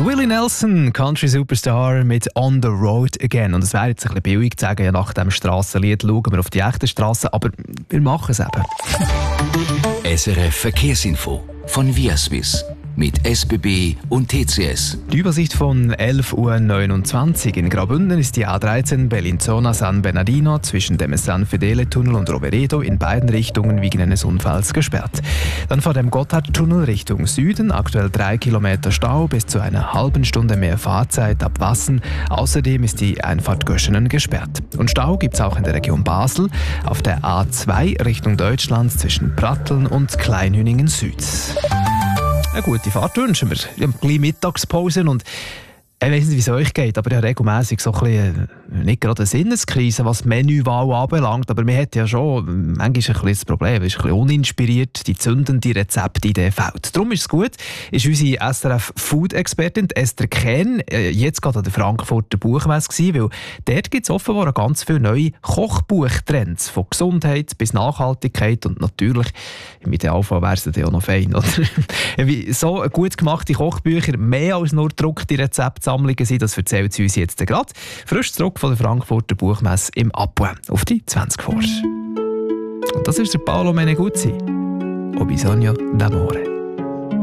Willie Nelson, Country Superstar mit On the Road Again. Und es wäre jetzt ein bisschen billig zu sagen, ja, nach dem Strassenlied schauen wir auf die echten Strassen, aber wir machen es eben. SRF Verkehrsinfo von Viaswiss mit SBB und TCS. Die Übersicht von 11.29 Uhr. In Graubünden ist die A13 Bellinzona-San Bernardino zwischen dem San Fedele-Tunnel und Roveredo in beiden Richtungen wegen eines Unfalls gesperrt. Dann vor dem Gotthardtunnel Richtung Süden, aktuell 3 Kilometer Stau, bis zu einer halben Stunde mehr Fahrzeit ab Wassen. Außerdem ist die Einfahrt Göschenen gesperrt. Und Stau gibt es auch in der Region Basel, auf der A2 Richtung Deutschland zwischen Pratteln und Kleinhüningen Süd. Eine gute Fahrt wünschen wir. Wir haben eine Mittagspause und ich weiss nicht, wie es euch geht, aber ich habe regelmässig so ein bisschen, nicht gerade eine Sinneskrise, was die Menüwahl anbelangt, aber man hat ja schon manchmal ein bisschen das Problem, es ist ein bisschen uninspiriert, die zündende Rezeptidee fehlt. Darum ist es gut, ist unsere SRF-Food-Expertin Esther Kern jetzt gerade an der Frankfurter Buchmesse gewesen, weil dort gibt es offenbar ganz viele neue Kochbuchtrends, von Gesundheit bis Nachhaltigkeit und natürlich, im Idealfall wäre es ja auch noch fein, oder? Wie so gut gemachte Kochbücher mehr als nur gedruckte Rezeptsammlungen sind, das erzählt sie uns jetzt gerade. Frisch zurück von der Frankfurter Buchmesse im Apois auf die 20 vor. Und das ist der Paolo Meneguzzi. O bisogno d'amore.